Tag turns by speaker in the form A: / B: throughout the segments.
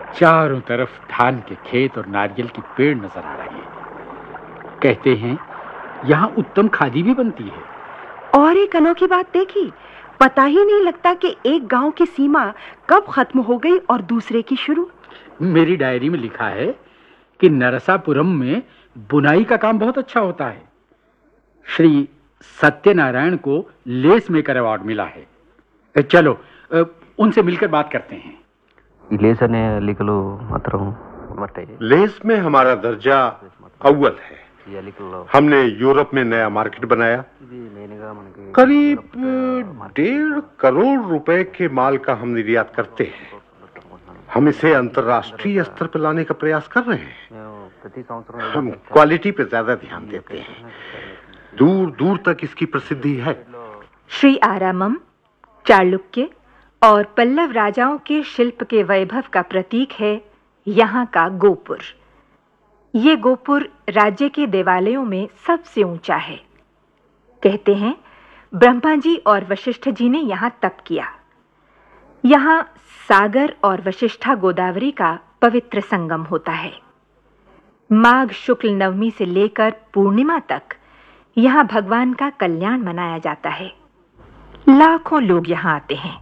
A: चारों तरफ धान के खेत और नारियल के पेड़ नजर आ रहे हैं। कहते हैं यहाँ उत्तम खादी भी बनती है।
B: और एक अनोखी बात देखी, पता ही नहीं लगता कि एक गांव की सीमा कब खत्म हो गई और दूसरे की शुरू।
A: मेरी डायरी में लिखा है कि नरसापुरम में बुनाई का काम बहुत अच्छा होता है। श्री सत्यनारायण को लेस मेकर अवार्ड मिला है। चलो उनसे मिलकर बात करते हैं।
C: लेस ने लिखलो
D: लेस में हमारा दर्जा अव्वल है। हमने यूरोप में नया मार्केट बनाया। करीब 1.5 करोड़ रुपए के माल का हम निर्यात करते हैं। हम इसे अंतर्राष्ट्रीय स्तर पर लाने का प्रयास कर रहे हैं। हम क्वालिटी पे ज्यादा ध्यान देते हैं। दूर दूर तक इसकी प्रसिद्धि है।
E: श्री आरामम, चालुक्य और पल्लव राजाओं के शिल्प के वैभव का प्रतीक है यहाँ का गोपुर। ये गोपुर राज्य के देवालयों में सबसे ऊंचा है। कहते हैं ब्रह्मा जी और वशिष्ठ जी ने यहाँ तप किया। यहाँ सागर और वशिष्ठा गोदावरी का पवित्र संगम होता है। माघ शुक्ल नवमी से लेकर पूर्णिमा तक यहाँ भगवान का कल्याण मनाया जाता है। लाखों लोग यहाँ आते हैं।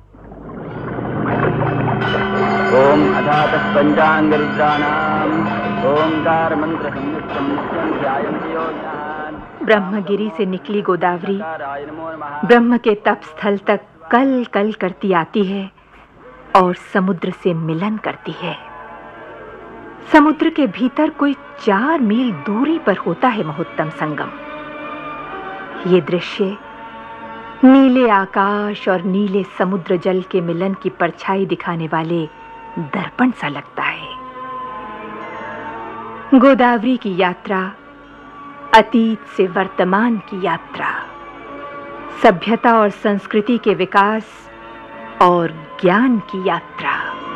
C: ओम अधातः पंचांग रुद्राणाम ओंकार मंत्र संयुक्तम नित्यं ध्यायन्ति योगिनाः।
E: ब्रह्मगिरी से निकली गोदावरी ब्रह्म के तप स्थल तक कल कल करती आती है और समुद्र से मिलन करती है। समुद्र के भीतर कोई 4 मील दूरी पर होता है महोत्तम संगम। ये दृश्य नीले आकाश और नीले समुद्र जल के मिलन की परछाई दिखाने वाले दर्पण सा लगता है। गोदावरी की यात्रा अतीत से वर्तमान की यात्रा, सभ्यता और संस्कृति के विकास और ज्ञान की यात्रा।